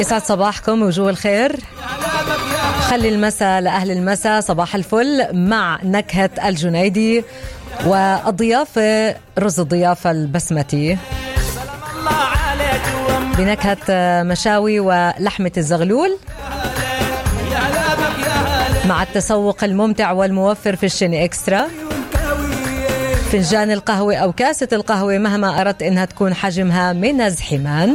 يسعد صباحكم وجوه الخير. خلي المساء لأهل المساء صباح الفل مع نكهة الجنيدي والضيافة رز الضيافة البسمتي بنكهة مشاوي ولحمة الزغلول مع التسوق الممتع والموفر في الشيني إكسترا. فنجان القهوة أو كاسة القهوة مهما أردت إنها تكون حجمها من الزحمان.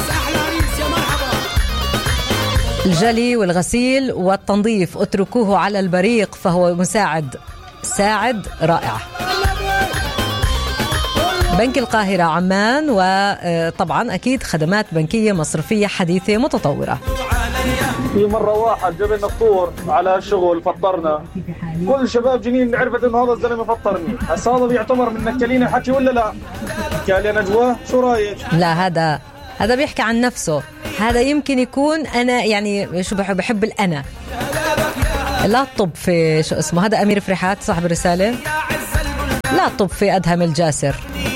الجلي والغسيل والتنظيف اتركوه على البريق فهو ساعد رائع. بنك القاهرة عمان وطبعا أكيد خدمات بنكية مصرفية حديثة متطورة. في مرة واحد جاب لنا فطور على الشغل فطرنا كل شباب جنين عرفت إنه هذا الزلمة فطرني. هسا هذا بيعتبر من نكلين حكي ولا لا؟ قال لي نجوى شو رأيك؟ لا هذا بيحكي عن نفسه. هذا يمكن يكون أنا يعني شو بحب الأنا لا طب في شو اسمه هذا أمير فرحات صاحب الرسالة لا طب في أدهم الجاسر.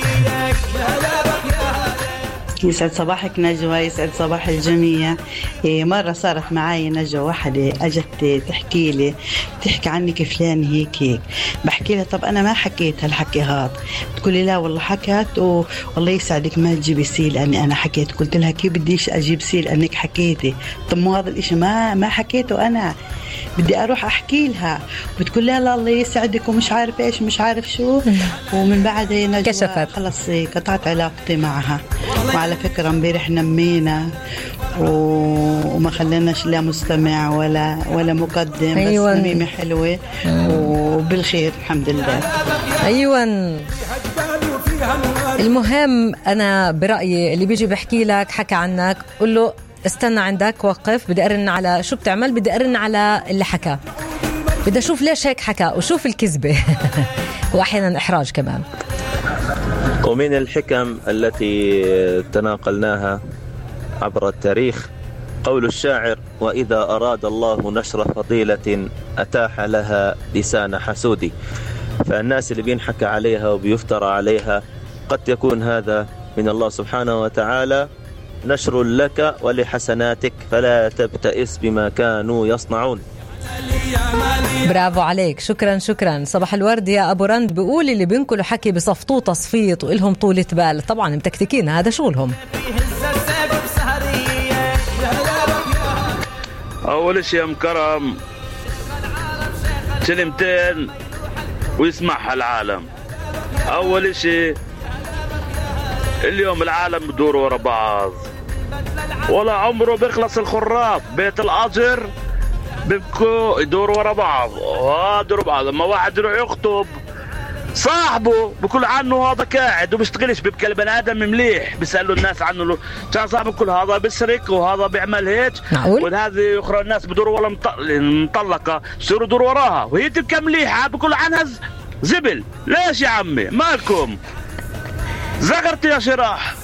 يسعد صباحك نجوى. يسعد صباح الجميع. مرة صارت معي نجوى واحدة أجت تحكي عنك فلان هيك بحكي لها طب أنا ما حكيت هالحكي هذا. تقولي لا والله حكت والله يسعدك ما تجيبي سيل لأني أنا حكيت. قلت لها كيف بديش أجيب سيل لأنك حكيتي. طب مو هذا الإشي ما حكيته أنا بدي أروح أحكي لها. بتقول لا الله يسعدك ومش عارف إيش مش عارف شو. ومن بعد هي نجوى خلص قطعت علاقتي معها. وعلى فكرة امبارح نمينا وما خليناش لا مستمع ولا مقدم. أيوة. بس نميمة حلوة وبالخير الحمد لله. أيوة. المهم أنا برأيي اللي بيجي بحكي لك حكى عنك قل له استنى عندك وقف بدي أرن على شو بتعمل. بدي أرن على اللي حكى بدي أشوف ليش هيك حكى وشوف الكذبة وأحيانا إحراج كمان. ومن الحكم التي تناقلناها عبر التاريخ قول الشاعر وإذا أراد الله نشر فضيلة أتاح لها لسان حسودي. فالناس اللي بينحكى عليها وبيفترى عليها قد يكون هذا من الله سبحانه وتعالى نشر لك ولحسناتك فلا تبتئس بما كانوا يصنعون. برافو عليك. شكرا. صباح الورد يا أبو رند. بيقول اللي بينكلوا حكي بصفطوه تصفيط وإلهم طولة بال. طبعا متكتكين هذا شغلهم. أول شيء يا مكرم كلمتين ويسمعها العالم. أول شيء اليوم العالم بدور ورا بعض ولا عمره بيخلص الخراف بيت الأجر بيبكوا يدوروا ورا بعض وهادروا بعض. لما واحد يروح يخطب صاحبه بكل عنه هذا قاعد وبيشتغلش بيبكي البني آدم مليح بيسألوا الناس عنه له كان صاحبه كل هذا بيسرق وهذا بيعمل هيك وهذه أخرى الناس بدوروا ولا مطلقة يصيروا يدوروا وراها وهي تبكي مليحة بكل عنها زبل. ليش يا عمي مالكم زغرت يا شراح.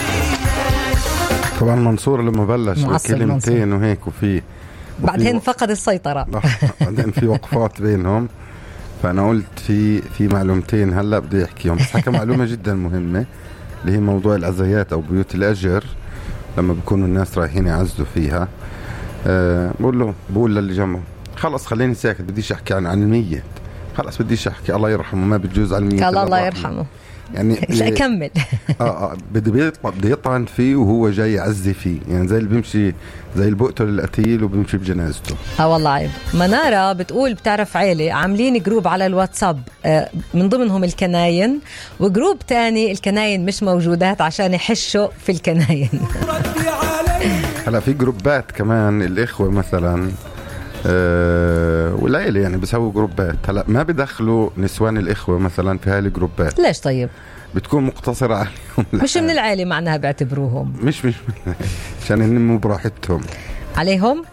طبعا منصور لما بلش كلمتين وهيك وفيه بعدين فقد السيطرة. بعدين في وقفات بينهم فأنا قلت في معلومتين هلأ بدي أحكيهم. بس حكى معلومة جدا مهمة اللي هي موضوع العزايات أو بيوت الأجر لما بيكونوا الناس رايحين يعزوا فيها. بقول للي جنبه خلص خليني ساكت بديش أحكي عن الميت. خلص بديش أحكي الله يرحمه ما بتجوز على الميت. الله يرحمه يعني أكمل. بدي يطعن فيه وهو جاي يعزي فيه يعني زي اللي بيمشي زي البقتل القتيل وبيمشي بجنازته. والله عيب. منارة بتقول بتعرف عيلة عاملين جروب على الواتساب من ضمنهم الكناين وجروب تاني الكناين مش موجودات عشان يحشوا في الكناين. هلا في جروبات كمان الإخوة مثلا والعيلة يعني بيسووا جروبات. هلا ما بدخلوا نسوان الإخوة مثلا في هاي الجروبات. ليش طيب؟ بتكون مقتصرة عليهم مش من العائلة معناها بيعتبروهم مش عشان ينموا براحتهم عليهم.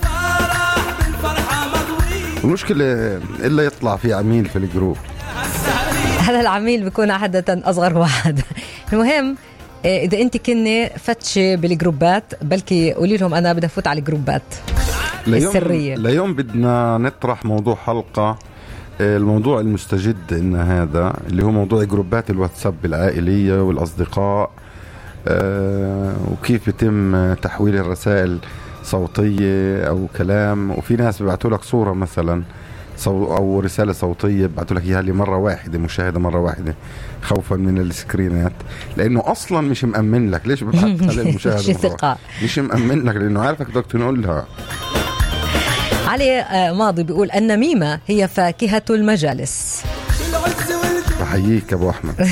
المشكلة إلا يطلع في عميل في الجروب. هذا العميل بيكون عادة أصغر واحد. المهم إذا أنت كني فتشي بالجروبات بلكي قولي لهم أنا بدي أفوت على الجروبات السرية. اليوم بدنا نطرح موضوع حلقة الموضوع المستجد إن هذا اللي هو موضوع جروبات الواتساب العائلية والأصدقاء وكيف بيتم تحويل الرسائل صوتية أو كلام. وفي ناس بيبعتوا لك صورة مثلا أو رسالة صوتية بيبعتوا لك إياها لمرة واحدة، مشاهدة مرة واحدة، خوفا من السكرينات، لأنه أصلا مش مأمن لك. ليش ببعت هذه المشاهدة؟ مش مأمن لك لأنه عارفك بدك تنقلها. علي ماضي بيقول النميمة هي فاكهة المجالس. بحييك أبو أحمد.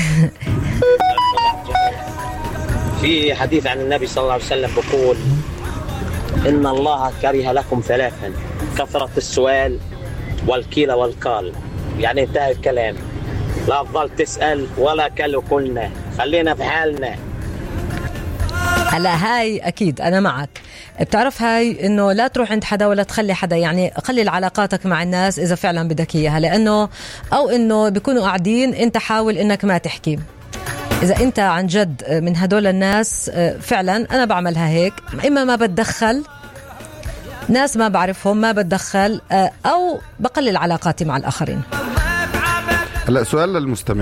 في حديث عن النبي صلى الله عليه وسلم بيقول إن الله كره لكم ثلاثا: كثرة السؤال والكيل والقال. يعني انتهى الكلام، لا تظل تسأل ولا كلوا كلنا، خلينا في حالنا. هلا هاي أكيد أنا معك. بتعرف هاي إنه لا تروح عند حدا ولا تخلي حدا، يعني قلل علاقاتك مع الناس إذا فعلا بدك إياها، لأنه أو إنه بيكونوا قاعدين أنت حاول إنك ما تحكي. إذا أنت عن جد من هدول الناس فعلا أنا بعملها هيك، إما ما بتدخل ناس ما بعرفهم، ما بتدخل، أو بقلل علاقاتي مع الآخرين. هلا سؤال للمستمع